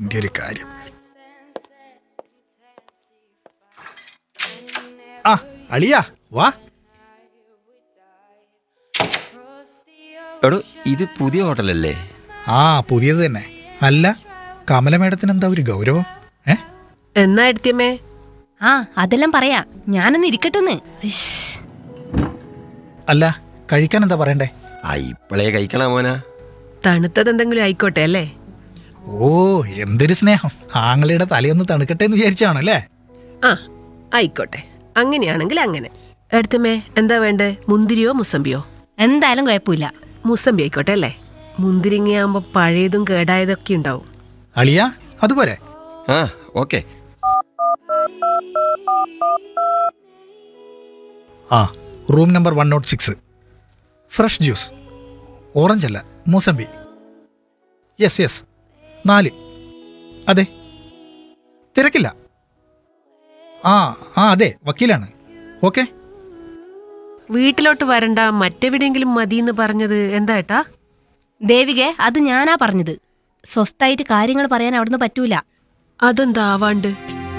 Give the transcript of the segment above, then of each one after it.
നിന്റെ ഒരു കാര്യം. ആ അളിയാ വാ. എടോ, ഇത് പുതിയ ഹോട്ടലല്ലേ? ആ പുതിയത് തന്നെ. അല്ല, കമല മേഡത്തിന് എന്താ ഒരു ഗൗരവം? എന്നാ എടുത്തിയമ്മേ? ആ അതെല്ലാം പറയാ, ഞാനൊന്ന് ഇരിക്കട്ടെന്ന്. അല്ല, കഴിക്കാൻ എന്താ പറയണ്ടേ? ഇപ്പളേ കഴിക്കണ മോനാ. തണുത്തത് എന്തെങ്കിലും ആയിക്കോട്ടെ അല്ലേ? ഓ എന്തൊരു സ്നേഹം. ആങ്ങളുടെ തലയൊന്ന് തണുക്കട്ടെ എന്ന് വിചാരിച്ചാണോ അല്ലേ? ആ ആയിക്കോട്ടെ, അങ്ങനെയാണെങ്കിൽ അങ്ങനെ. എടുത്തമ്മേ എന്താ വേണ്ടേ? മുന്തിരിയോ മുസമ്പിയോ? എന്തായാലും കുഴപ്പമില്ല. മുസമ്പി ആയിക്കോട്ടെ അല്ലേ? മുന്തിരിങ്ങയാകുമ്പോ പഴയതും കേടായതൊക്കെ ഉണ്ടാവും. അളിയ അതുപോലെ. ആ ഓക്കെ. ആ room number 106. Fresh juice. Orange അല്ല, മൂസമ്പി. Yes yes 4. അതെ, തിരക്കില്ല. ആ ആ അതെ, വക്കീലാണ്. ഓക്കെ. വീട്ടിലോട്ട് വരണ്ട, മറ്റെവിടെയെങ്കിലും മതിയെന്ന് പറഞ്ഞത് എന്താ ഏട്ടാ? ദേവികെ, അത് ഞാനാ പറഞ്ഞത്. സ്വസ്ഥായിട്ട് കാര്യങ്ങൾ പറയാൻ അവിടുന്ന് പറ്റൂല. അതെന്താ ആവാണ്ട്?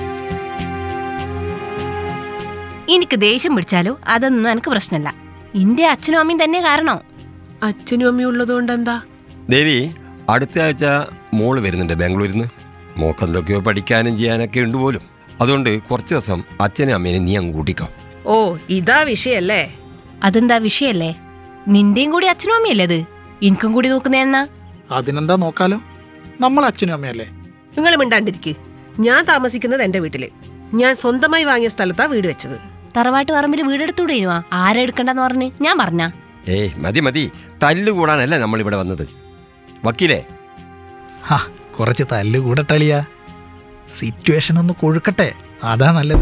എനിക്ക് ദേഷ്യം പിടിച്ചാലോ അതൊന്നും എനിക്ക് പ്രശ്നമല്ല. ഇന്റെ അച്ഛനും അമ്മയും തന്നെ കാരണോ. അച്ഛനും അമ്മയും ഉള്ളതുകൊണ്ട് എന്താ? ദേവി, അടുത്ത ആഴ്ച മോള് വരുന്നുണ്ട് ബാംഗ്ലൂരിൽ നിന്ന്. മോക്ക് എന്തൊക്കെയോ പഠിക്കാനും ചെയ്യാനൊക്കെ ഉണ്ട് പോലും. അതുകൊണ്ട് കുറച്ച് ദിവസം അച്ഛനും അമ്മേനെ നീ അങ്ങ് കൂട്ടിക്കോ. ഓ ഇതാ വിഷയല്ലേ? അതെന്താ വിഷയല്ലേ? നിന്റെയും കൂടി അച്ഛനും അമ്മയല്ലേ അത്? എനിക്കും കൂടി നോക്കുന്നേന്നാ? അതിനെന്താ, നോക്കാലോ. നമ്മൾ അച്ഛനും അമ്മയല്ലേ. നിങ്ങൾ മിണ്ടാണ്ടിരിക്ക്. ഞാൻ താമസിക്കുന്നത് എന്റെ വീട്ടില്. ഞാൻ സ്വന്തമായി വാങ്ങിയ സ്ഥലത്താ വീട് വെച്ചത്. തറവാട്ട് പറമ്പിൽ വീടെടുത്തൂടേനുവാ? ആരെ എടുക്കണ്ടെന്ന് പറഞ്ഞ് ഞാൻ പറഞ്ഞ? ഏയ് മതി മതി, തല്ലുകൂടാനല്ല നമ്മൾ ഇവിടെ വന്നത്. വക്കീലേ, ഹാ കുറച്ച് തല്ല് കൂടട്ടളിയ. സിറ്റുവേഷൻ ഒന്ന് കൊഴുക്കട്ടെ, അതാ നല്ലത്.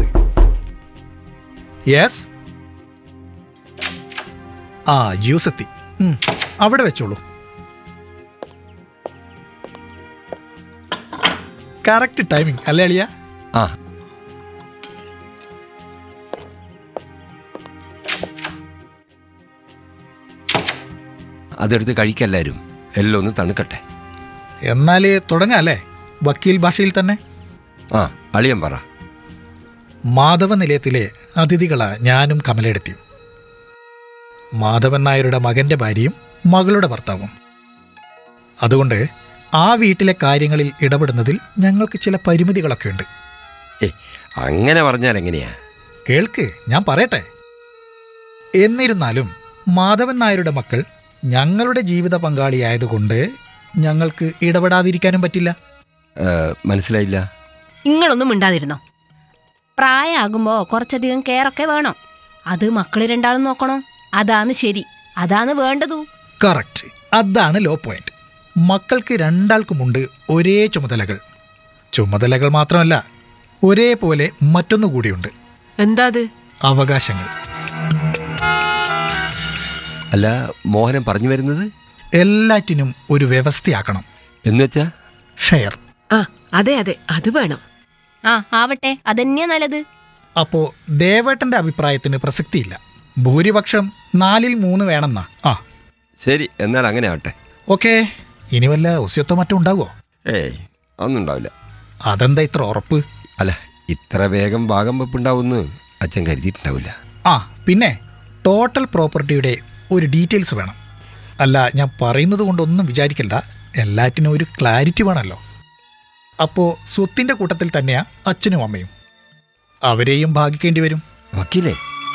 യെസ്. ആ ജ്യൂസ് എത്തി. അവിടെ വെച്ചോളൂ. കറക്റ്റ് ടൈമിംഗ് അല്ലേ അളിയ? ആ അതെടുത്ത് കഴിക്കെല്ലാവരും. എല്ലാം ഒന്ന് തണുക്കട്ടെ. എന്നാല് തുടങ്ങാം അല്ലേ? വക്കീൽ ഭാഷയിൽ തന്നെ. ആ അളിയൻ പറ. മാധവ നിലയത്തിലെ അതിഥികളാ ഞാനും കമലയെടുത്തിയും. മാധവൻ നായരുടെ മകന്റെ ഭാര്യയും മകളുടെ ഭർത്താവും. അതുകൊണ്ട് ആ വീട്ടിലെ കാര്യങ്ങളിൽ ഇടപെടുന്നതിൽ ഞങ്ങൾക്ക് ചില പരിമിതികളൊക്കെ ഉണ്ട്. അങ്ങനെ പറഞ്ഞാൽ എങ്ങനെയാ? കേൾക്ക്, ഞാൻ പറയട്ടെ. എന്നിരുന്നാലും മാധവൻ നായരുടെ മക്കൾ ഞങ്ങളുടെ ജീവിത പങ്കാളിയായതുകൊണ്ട് ഞങ്ങൾക്ക് ഇടപെടാതിരിക്കാനും പറ്റില്ല. മനസ്സിലായില്ല. നിങ്ങളൊന്നും മിണ്ടാതിരുന്നോ? പ്രായമാകുമ്പോ കുറച്ചധികം കെയറൊക്കെ വേണം. അത് മക്കള് രണ്ടാളും നോക്കണോ? അതാണ് ശരി, അതാണ് വേണ്ടതു. കറക്റ്റ്, അതാണ് ലോ പോയിന്റ്. മക്കൾക്ക് രണ്ടാൾക്കുമുണ്ട് ഒരേ ചുമതലകൾ. ചുമതലകൾ മാത്രമല്ല, ഒരേപോലെ മറ്റൊന്നുകൂടിയുണ്ട്. എന്താ അത്? അവകാശങ്ങൾ. അല്ല, മോഹനൻ പറഞ്ഞു വരുന്നത്? എല്ലാറ്റിനും ഒരു വ്യവസ്ഥയാക്കണം. എന്നുവെച്ചാ? ഷെയർ. ആ അതെ അതെ, അത് വേണം. ആ ആവട്ടെ, അതന്നെയാ നല്ലത്. അപ്പോ ദേവേട്ടന്റെ അഭിപ്രായത്തിന് പ്രസക്തിയില്ല. ഭൂരിപക്ഷം 4/3 വേണമെന്നാ. ആ ശരി, എന്നാൽ അങ്ങനെ ആവട്ടെ. ഓക്കെ. ഇനി വല്ല ഒസ്യത്തോ മറ്റോ ഉണ്ടാവോ? ഏയ് ഒന്നും ഉണ്ടാവില്ല. അതെന്താ ഇത്ര ഉറപ്പ്? അല്ല, ഇത്ര വേഗം ഭാഗം വെപ്പുണ്ടാവുമെന്ന് അച്ഛൻ കരുതിയിട്ടുണ്ടാവില്ല. ആ പിന്നെ ടോട്ടൽ പ്രോപ്പർട്ടിയുടെ ഒരു ഡീറ്റെയിൽസ് വേണം. അല്ല, ഞാൻ പറയുന്നത് കൊണ്ടൊന്നും വിചാരിക്കണ്ട. എല്ലാറ്റിനും ഒരു ക്ലാരിറ്റി വേണമല്ലോ. അപ്പോൾ സ്വത്തിൻ്റെ കൂട്ടത്തിൽ തന്നെയാ അച്ഛനും അമ്മയും. അവരെയും ഭാഗിക്കേണ്ടി വരും. വക്കീലേ,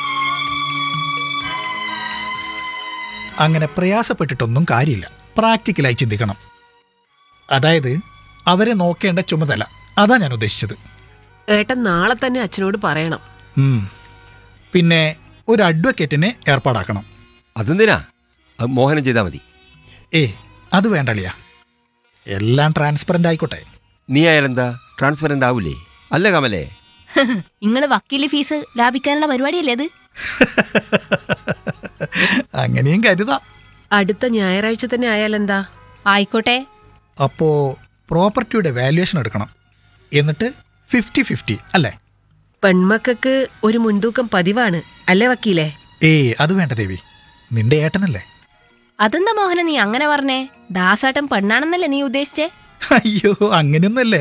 അങ്ങനെ പ്രയാസപ്പെട്ടിട്ടൊന്നും കാര്യമില്ല. പ്രാക്ടിക്കലായി ചിന്തിക്കണം. അതായത് അവരെ നോക്കേണ്ട ചുമതല, അതാ ഞാൻ ഉദ്ദേശിച്ചത്. ഏട്ടൻ നാളെ തന്നെ അച്ഛനോട് പറയണം. പിന്നെ ഒരു അഡ്വക്കേറ്റിനെ ഏർപ്പാടാക്കണം. അതെന്തിനാ? അത് മോഹനം ചെയ്താൽ മതി. അത് വേണ്ടളിയാ. എല്ലാം ട്രാൻസ്പെറൻ്റ് ആയിക്കോട്ടെ. നീ ആയാലെന്താ, ട്രാൻസ്പെറൻ്റ് ആവൂലേ? അല്ല കമലേ? നിങ്ങള് വക്കീല് ഫീസ് ലാഭിക്കാനുള്ള പരിപാടിയല്ലേ അത്? അങ്ങനെയും കരുതാം. അടുത്ത ഞായറാഴ്ച തന്നെ ആയാലെന്താ? ആയിക്കോട്ടെ. അപ്പോ പ്രോപ്പർട്ടിയുടെ വാല്യുവേഷൻ എടുക്കണം. എന്നിട്ട് 50-50 അല്ലേ? പെൺമക്കൾക്ക് ഒരു മുൻതൂക്കം പതിവാണ് അല്ലേ വക്കീലേ? അത് വേണ്ട ദേവി, നിന്റെ ഏട്ടനല്ലേ. അതെന്താ മോഹന നീ അങ്ങനെ പറഞ്ഞേ? ദാസേട്ടൻ പെണ്ണാണെന്നല്ലേ നീ ഉദ്ദേശിച്ചേ? അയ്യോ, അങ്ങനെയൊന്നല്ലേ.